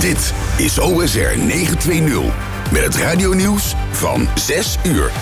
Dit is OSR 920 met het radionieuws van 6 uur.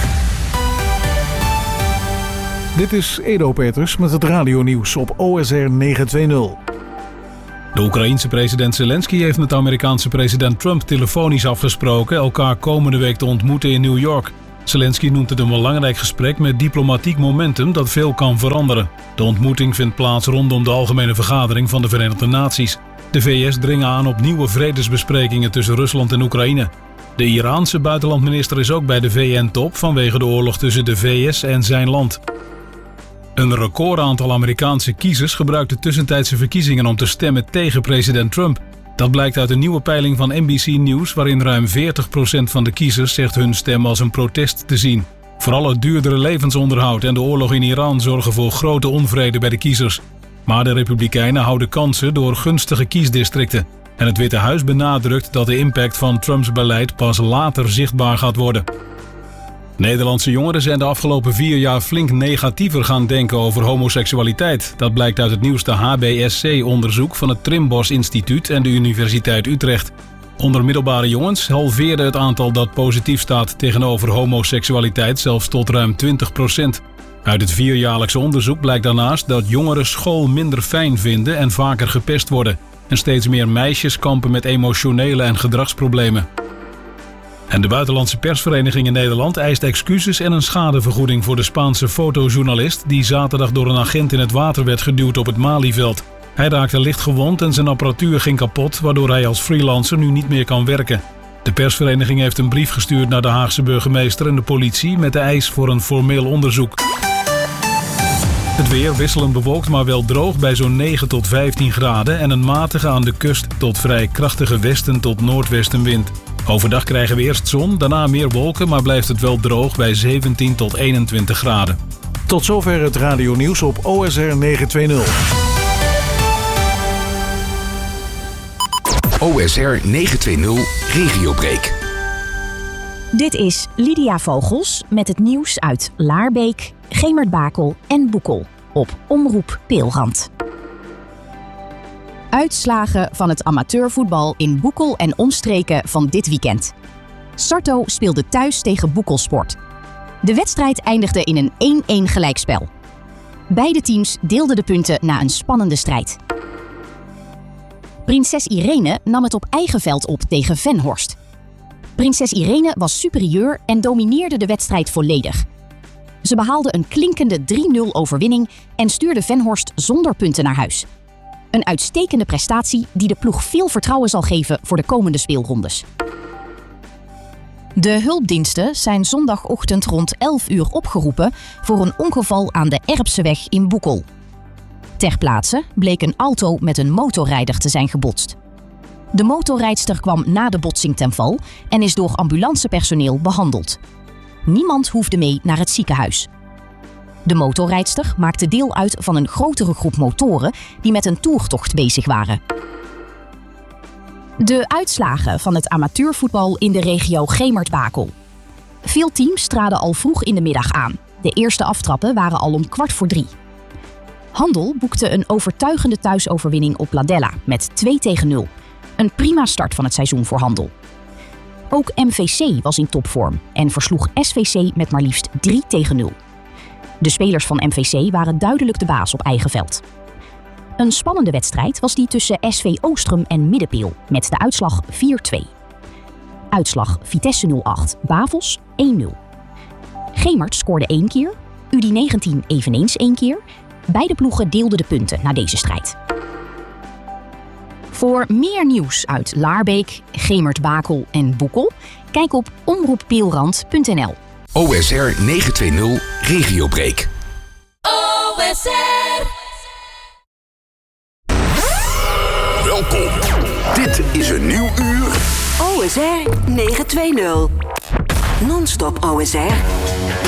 Dit is Edo Peters met het radionieuws op OSR 920. De Oekraïense president Zelensky heeft met de Amerikaanse president Trump telefonisch afgesproken elkaar komende week te ontmoeten in New York. Zelensky noemt het een belangrijk gesprek met diplomatiek momentum dat veel kan veranderen. De ontmoeting vindt plaats rondom de algemene vergadering van de Verenigde Naties. De VS dringen aan op nieuwe vredesbesprekingen tussen Rusland en Oekraïne. De Iraanse buitenlandminister is ook bij de VN-top vanwege de oorlog tussen de VS en zijn land. Een recordaantal Amerikaanse kiezers gebruikt de tussentijdse verkiezingen om te stemmen tegen president Trump. Dat blijkt uit een nieuwe peiling van NBC News, waarin ruim 40% van de kiezers zegt hun stem als een protest te zien. Vooral het duurdere levensonderhoud en de oorlog in Iran zorgen voor grote onvrede bij de kiezers. Maar de Republikeinen houden kansen door gunstige kiesdistricten. En het Witte Huis benadrukt dat de impact van Trumps beleid pas later zichtbaar gaat worden. Nederlandse jongeren zijn de afgelopen 4 jaar flink negatiever gaan denken over homoseksualiteit. Dat blijkt uit het nieuwste HBSC-onderzoek van het Trimbos Instituut en de Universiteit Utrecht. Onder middelbare jongens halveerde het aantal dat positief staat tegenover homoseksualiteit zelfs tot ruim 20%. Uit het 4-jaarlijkse onderzoek blijkt daarnaast dat jongeren school minder fijn vinden en vaker gepest worden. En steeds meer meisjes kampen met emotionele en gedragsproblemen. En de buitenlandse persvereniging in Nederland eist excuses en een schadevergoeding voor de Spaanse fotojournalist die zaterdag door een agent in het water werd geduwd op het Malieveld. Hij raakte licht gewond en zijn apparatuur ging kapot, waardoor hij als freelancer nu niet meer kan werken. De persvereniging heeft een brief gestuurd naar de Haagse burgemeester en de politie met de eis voor een formeel onderzoek. Het weer wisselend bewolkt, maar wel droog bij zo'n 9 tot 15 graden en een matige aan de kust tot vrij krachtige westen tot noordwestenwind. Overdag krijgen we eerst zon, daarna meer wolken, maar blijft het wel droog bij 17 tot 21 graden. Tot zover het radionieuws op OSR 920. OSR 920 Regiobreak. Dit is Lydia Vogels met het nieuws uit Laarbeek, Gemert-Bakel en Boekel op Omroep Peelrand. Uitslagen van het amateurvoetbal in Boekel en omstreken van dit weekend. Sarto speelde thuis tegen Boekelsport. De wedstrijd eindigde in een 1-1 gelijkspel. Beide teams deelden de punten na een spannende strijd. Prinses Irene nam het op eigen veld op tegen Venhorst. Prinses Irene was superieur en domineerde de wedstrijd volledig. Ze behaalde een klinkende 3-0 overwinning en stuurde Venhorst zonder punten naar huis. Een uitstekende prestatie die de ploeg veel vertrouwen zal geven voor de komende speelrondes. De hulpdiensten zijn zondagochtend rond 11 uur opgeroepen voor een ongeval aan de Erpseweg in Boekel. Ter plaatse bleek een auto met een motorrijder te zijn gebotst. De motorrijdster kwam na de botsing ten val en is door ambulancepersoneel behandeld. Niemand hoefde mee naar het ziekenhuis. De motorrijdster maakte deel uit van een grotere groep motoren die met een toertocht bezig waren. De uitslagen van het amateurvoetbal in de regio Gemert-Bakel. Veel teams traden al vroeg in de middag aan. De eerste aftrappen waren al om 2:15. Handel boekte een overtuigende thuisoverwinning op Ladella met 2-0. Een prima start van het seizoen voor Handel. Ook MVC was in topvorm en versloeg SVC met maar liefst 3-0. De spelers van MVC waren duidelijk de baas op eigen veld. Een spannende wedstrijd was die tussen SV Oostrum en Middenpeel met de uitslag 4-2. Uitslag Vitesse 08, Bavos 1-0. Gemert scoorde 1 keer, UD19 eveneens 1 keer. Beide ploegen deelden de punten na deze strijd. Voor meer nieuws uit Laarbeek, Gemert-Bakel en Boekel, kijk op omroeppeelrand.nl. OSR 920 Regiobreak. OSR. Welkom. Dit is een nieuw uur. OSR 920. Non-stop OSR.